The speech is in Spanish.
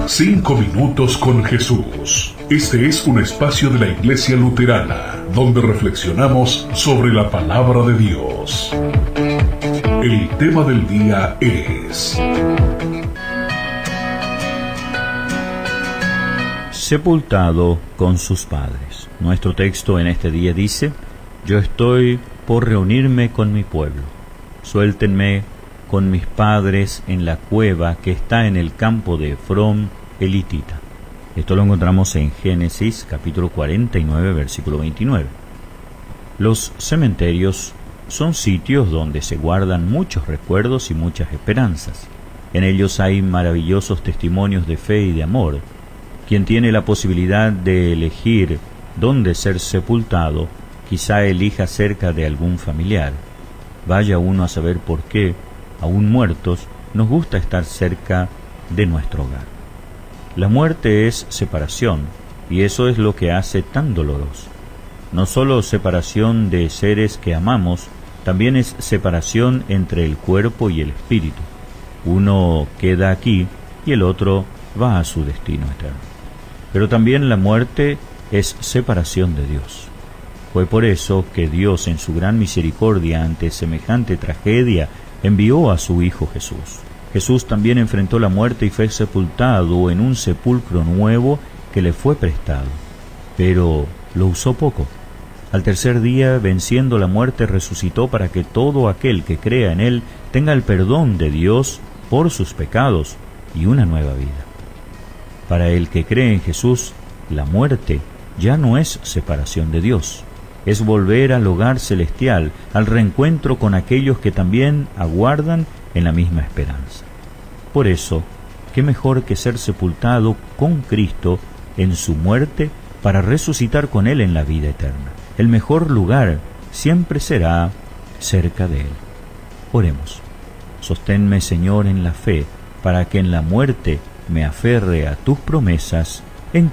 5 minutos con Jesús. Este es un espacio de la Iglesia Luterana, donde reflexionamos sobre la palabra de Dios. El tema del día es: sepultado con sus padres. Nuestro texto en este día dice: yo estoy por reunirme con mi pueblo. Suéltenme con mis padres en la cueva que está en el campo de Efrón, elitita. Esto lo encontramos en Génesis, capítulo 49, versículo 29. Los cementerios son sitios donde se guardan muchos recuerdos y muchas esperanzas. En ellos hay maravillosos testimonios de fe y de amor. Quien tiene la posibilidad de elegir dónde ser sepultado, quizá elija cerca de algún familiar. Vaya uno a saber por qué, aún muertos, nos gusta estar cerca de nuestro hogar. La muerte es separación, y eso es lo que hace tan doloroso. No solo separación de seres que amamos, también es separación entre el cuerpo y el espíritu. Uno queda aquí y el otro va a su destino eterno. Pero también la muerte es separación de Dios. Fue por eso que Dios, en su gran misericordia ante semejante tragedia, envió a su Hijo Jesús. Jesús también enfrentó la muerte y fue sepultado en un sepulcro nuevo que le fue prestado. Pero lo usó poco. Al tercer día, venciendo la muerte, resucitó para que todo aquel que crea en Él tenga el perdón de Dios por sus pecados y una nueva vida. Para el que cree en Jesús, la muerte ya no es separación de Dios. Es volver al hogar celestial, al reencuentro con aquellos que también aguardan en la misma esperanza. Por eso, qué mejor que ser sepultado con Cristo en su muerte para resucitar con Él en la vida eterna. El mejor lugar siempre será cerca de Él. Oremos. Sosténme, Señor, en la fe, para que en la muerte me aferre a tus promesas.